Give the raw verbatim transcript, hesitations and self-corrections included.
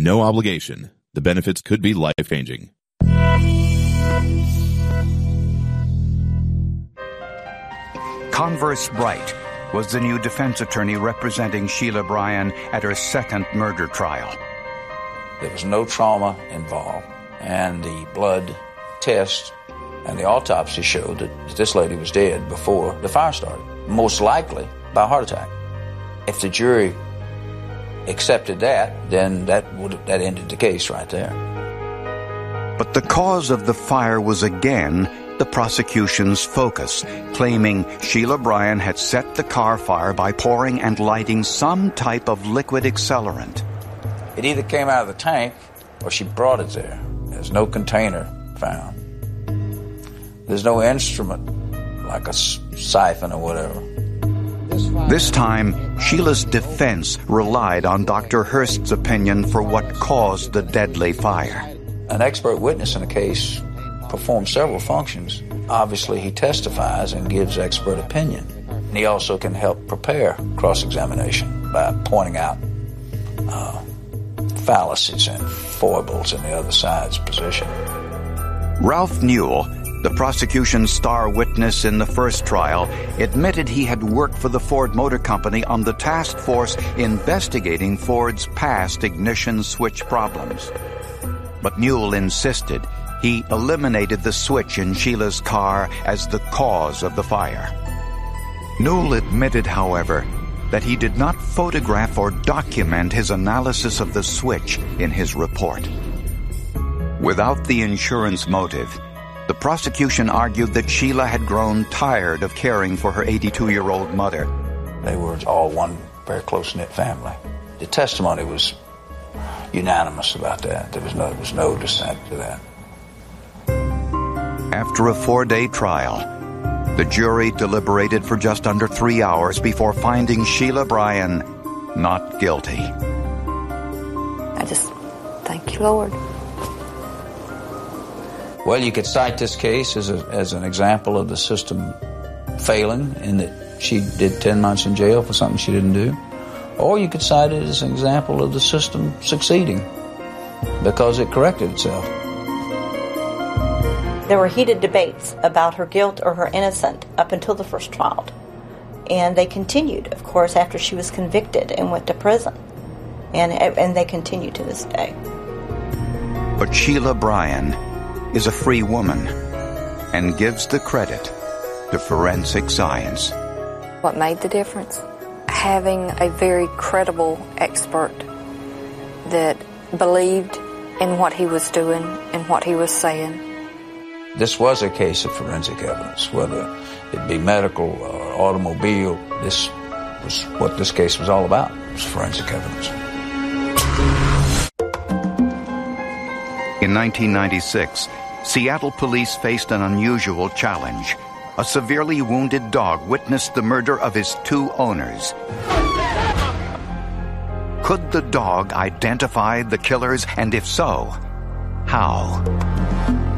no obligation. The benefits could be life-changing. Converse Bright was the new defense attorney representing Sheila Bryan at her second murder trial. There was no trauma involved, and the blood test and the autopsy showed that this lady was dead before the fire started, most likely by heart attack. If the jury accepted that, then that would that ended the case right there. But the cause of the fire was again the prosecution's focus, claiming Sheila Bryan had set the car fire by pouring and lighting some type of liquid accelerant. It either came out of the tank or she brought it there. There's no container found. There's no instrument like a siphon or whatever. This time, Sheila's defense relied on Doctor Hurst's opinion for what caused the deadly fire. An expert witness in a case performs several functions. Obviously, he testifies and gives expert opinion. And he also can help prepare cross-examination by pointing out uh, fallacies and foibles in the other side's position. Ralph Newell, the prosecution's star witness in the first trial, admitted he had worked for the Ford Motor Company on the task force investigating Ford's past ignition switch problems. But Newell insisted he eliminated the switch in Sheila's car as the cause of the fire. Newell admitted, however, that he did not photograph or document his analysis of the switch in his report. Without the insurance motive, the prosecution argued that Sheila had grown tired of caring for her eighty-two-year-old mother. They were all one very close-knit family. The testimony was unanimous about that. There was no, there was no dissent to that. After a four-day trial, the jury deliberated for just under three hours before finding Sheila Bryan not guilty. I just thank you, Lord. Well, you could cite this case as, a, as an example of the system failing in that she did ten months in jail for something she didn't do. Or you could cite it as an example of the system succeeding because it corrected itself. There were heated debates about her guilt or her innocence up until the first trial. And they continued, of course, after she was convicted and went to prison. And, and they continue to this day. But Sheila Bryan is a free woman and gives the credit to forensic science. What made the difference? Having a very credible expert that believed in what he was doing and what he was saying. This was a case of forensic evidence, whether it be medical or automobile. This was what this case was all about, was forensic evidence. In nineteen ninety-six, Seattle police faced an unusual challenge. A severely wounded dog witnessed the murder of his two owners. Could the dog identify the killers, and if so, how?